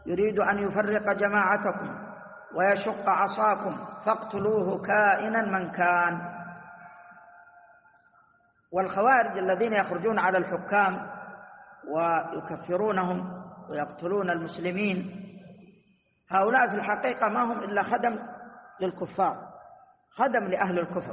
يريد أن يفرق جماعتكم ويشق عصاكم فاقتلوه كائنا من كان. والخوارج الذين يخرجون على الحكام ويكفرونهم ويقتلون المسلمين، هؤلاء في الحقيقة ما هم إلا خدم للكفار، خدم لأهل الكفر،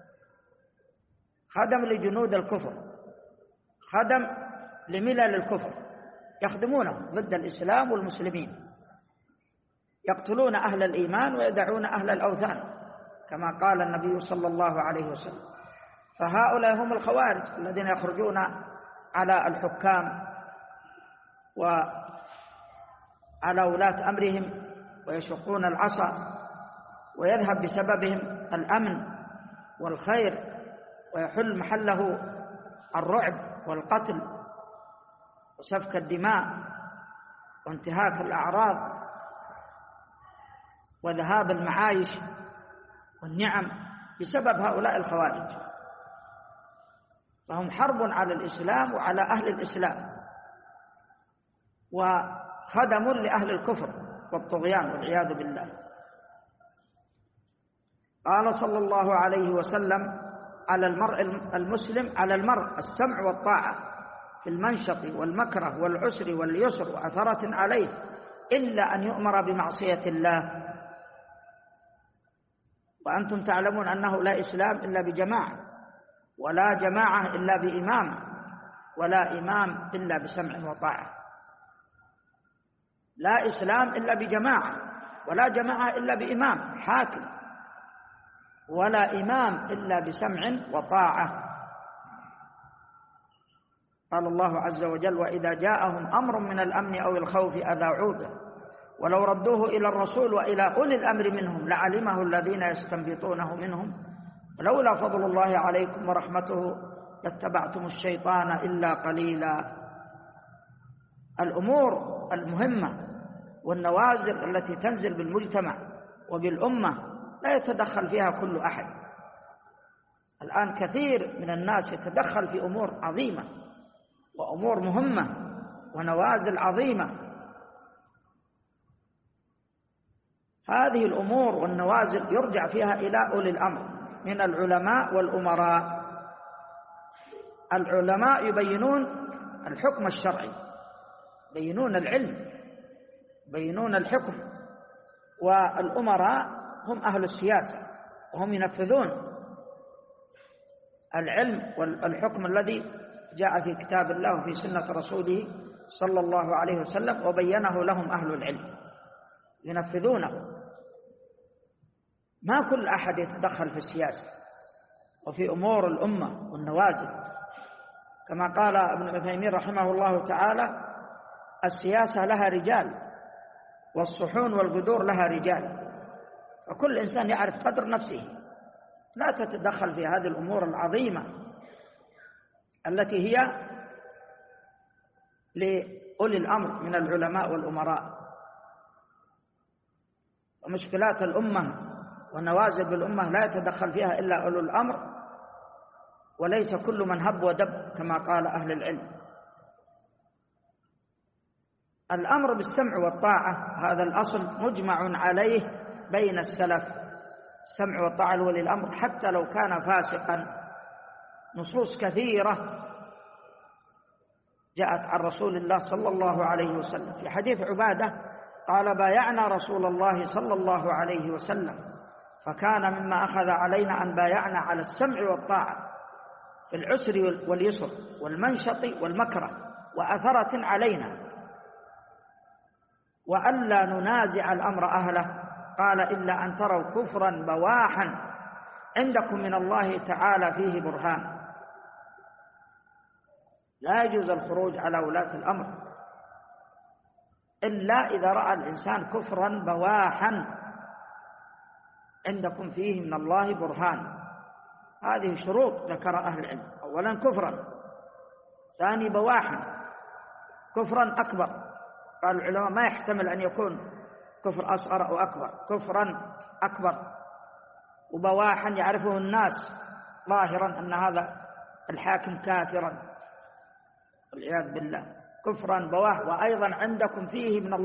خدم لجنود الكفر، خدم لملل الكفر، يخدمونهم ضد الإسلام والمسلمين، يقتلون أهل الإيمان ويدعون أهل الأوثان كما قال النبي صلى الله عليه وسلم. فهؤلاء هم الخوارج الذين يخرجون على الحكام وعلى ولاة أمرهم ويشقون العصا، ويذهب بسببهم الأمن والخير، ويحل محله الرعب والقتل وسفك الدماء وانتهاك الأعراض وذهاب المعايش والنعم بسبب هؤلاء الخوارج. فهم حرب على الإسلام وعلى أهل الإسلام، وخدم لأهل الكفر والطغيان والعياذ بالله. قال صلى الله عليه وسلم: على المرء المسلم على المرء السمع والطاعة في المنشط والمكره والعسر واليسر وأثرة عليه إلا أن يؤمر بمعصية الله. وأنتم تعلمون أنه لا إسلام إلا بجماعة، ولا جماعة إلا بإمام، ولا إمام إلا بسمع وطاعة. لا إسلام إلا بجماعة، ولا جماعة إلا بإمام حاكم، ولا إمام إلا بسمع وطاعة. قال الله عز وجل: وإذا جاءهم أمر من الأمن أو الخوف أذاعوا به ولو ردوه إلى الرسول وإلى أولي الأمر منهم لعلمه الذين يستنبطونه منهم ولولا فضل الله عليكم ورحمته لاتبعتم الشيطان إلا قليلا. الأمور المهمة والنوازل التي تنزل بالمجتمع وبالأمة لا يتدخل فيها كل أحد. الآن كثير من الناس يتدخل في أمور عظيمة وأمور مهمة ونوازل عظيمة. هذه الأمور والنوازل يرجع فيها إلى أولي الأمر من العلماء والأمراء. العلماء يبينون الحكم الشرعي، يبينون العلم، يبينون الحكم، والأمراء هم أهل السياسة وهم ينفذون العلم والحكم الذي جاء في كتاب الله وفي سنة رسوله صلى الله عليه وسلم وبينه لهم أهل العلم ينفذونه. ما كل أحد يتدخل في السياسة وفي أمور الأمة والنوازل، كما قال ابن عثيمين رحمه الله تعالى: السياسة لها رجال والصحون والقدور لها رجال، وكل إنسان يعرف قدر نفسه. لا تتدخل في هذه الأمور العظيمة التي هي لأولي الأمر من العلماء والأمراء. ومشكلات الأمة ونوازل بالأمة لا يتدخل فيها إلا أولو الأمر، وليس كل من هب ودب كما قال أهل العلم. الأمر بالسمع والطاعة هذا الأصل مجمع عليه بين السلف، السمع والطاعة لولي الأمر حتى لو كان فاسقا. نصوص كثيرة جاءت عن رسول الله صلى الله عليه وسلم. في حديث عبادة قال: بايعنا رسول الله صلى الله عليه وسلم فكان مما أخذ علينا أن بايعنا على السمع والطاعة في العسر واليسر والمنشط والمكره وأثرة علينا، وألا ننازع الأمر أهله. قال: إلا أن تروا كفرا بواحا عندكم من الله تعالى فيه برهان. لا يجوز الخروج على ولاة الأمر إلا إذا رأى الإنسان كفرا بواحا عندكم فيه من الله برهان. هذه شروط ذكر أهل العلم: أولا كفرا، ثاني بواحا، كفرا أكبر. قال العلماء ما يحتمل أن يكون كفر أصغر أو أكبر، كفرا أكبر وبواحا يعرفه الناس ظاهرا أن هذا الحاكم كافرا والعياذ بالله، كفرا بواح. وأيضا عندكم فيه من الله